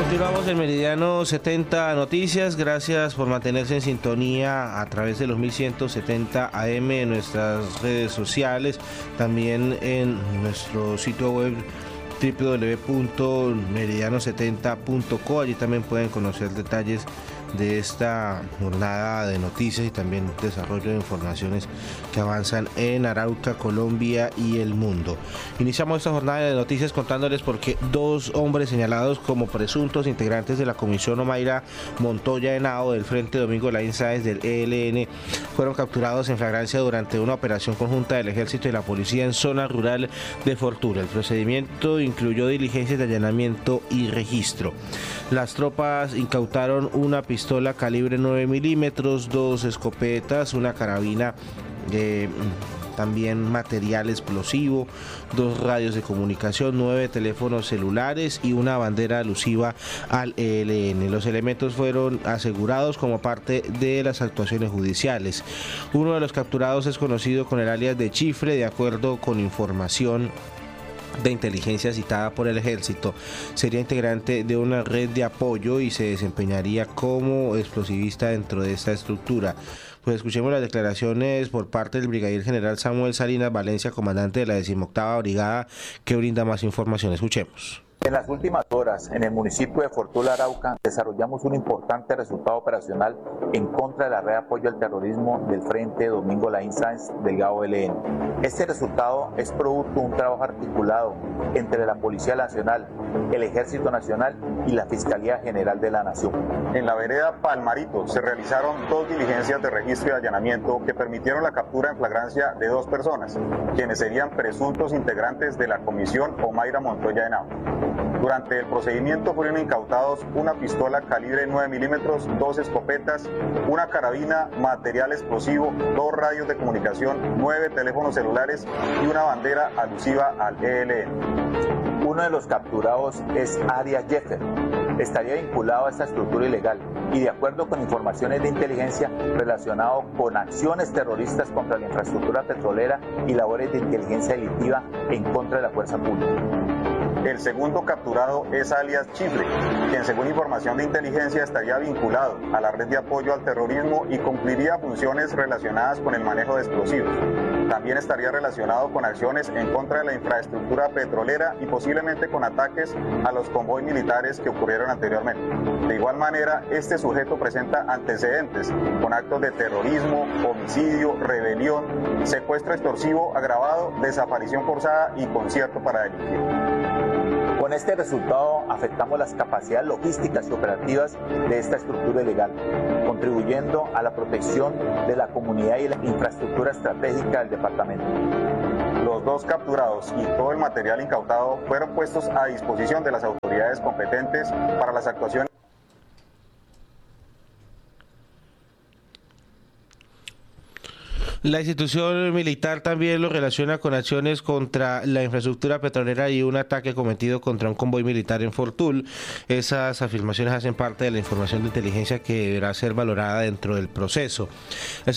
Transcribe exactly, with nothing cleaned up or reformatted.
Continuamos en Meridiano setenta Noticias. Gracias por mantenerse en sintonía a través de los mil ciento setenta A M en nuestras redes sociales, también en nuestro sitio web doble u doble u doble u punto meridiano setenta punto co. Allí también pueden conocer detalles de esta jornada de noticias y también desarrollo de informaciones que avanzan en Arauca, Colombia y el mundo. Iniciamos esta jornada de noticias contándoles por qué dos hombres señalados como presuntos integrantes de la Comisión Omaira Montoya Henao del Frente Domingo Laín Sáenz del E L N fueron capturados en flagrancia durante una operación conjunta del Ejército y la Policía en zona rural de Fortuna. El procedimiento incluyó diligencias de allanamiento y registro. Las tropas incautaron una pistola pistola calibre nueve milímetros, dos escopetas, una carabina, eh, también material explosivo, dos radios de comunicación, nueve teléfonos celulares y una bandera alusiva al E L N. Los elementos fueron asegurados como parte de las actuaciones judiciales. Uno de los capturados es conocido con el alias de Chifre, de acuerdo con información de inteligencia citada por el Ejército. Sería integrante de una red de apoyo y se desempeñaría como explosivista dentro de esta estructura. Pues escuchemos las declaraciones por parte del brigadier general Samuel Salinas Valencia, comandante de la decimoctava Brigada, que brinda más información. Escuchemos. En las últimas horas, en el municipio de Fortuna, Arauca, desarrollamos un importante resultado operacional en contra de la red de apoyo al terrorismo del Frente Domingo Laín Sáenz del G A O L N. Este resultado es producto de un trabajo articulado entre la Policía Nacional, el Ejército Nacional y la Fiscalía General de la Nación. En la vereda Palmarito se realizaron dos diligencias de registro y allanamiento que permitieron la captura en flagrancia de dos personas, quienes serían presuntos integrantes de la Comisión Omaira Montoya Henao. Durante el procedimiento fueron incautados una pistola calibre nueve milímetros, dos escopetas, una carabina, material explosivo, dos radios de comunicación, nueve teléfonos celulares y una bandera alusiva al E L N. Uno de los capturados es Arias Jeffer. Estaría vinculado a esta estructura ilegal y, de acuerdo con informaciones de inteligencia, relacionado con acciones terroristas contra la infraestructura petrolera y labores de inteligencia delictiva en contra de la fuerza pública. El segundo capturado es alias Chifre, quien según información de inteligencia estaría vinculado a la red de apoyo al terrorismo y cumpliría funciones relacionadas con el manejo de explosivos. También estaría relacionado con acciones en contra de la infraestructura petrolera y posiblemente con ataques a los convoys militares que ocurrieron anteriormente. De igual manera, este sujeto presenta antecedentes con actos de terrorismo, homicidio, rebelión, secuestro extorsivo agravado, desaparición forzada y concierto para delinquir. Con este resultado afectamos las capacidades logísticas y operativas de esta estructura ilegal, contribuyendo a la protección de la comunidad y la infraestructura estratégica del departamento. Los dos capturados y todo el material incautado fueron puestos a disposición de las autoridades competentes para las actuaciones. La institución militar también lo relaciona con acciones contra la infraestructura petrolera y un ataque cometido contra un convoy militar en Fortul. Esas afirmaciones hacen parte de la información de inteligencia que deberá ser valorada dentro del proceso. El